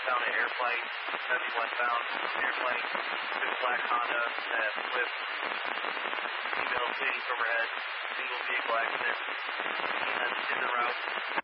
found an airplane, 71 pound airplane, big black Honda with female seating overhead, single vehicle accident, in the route.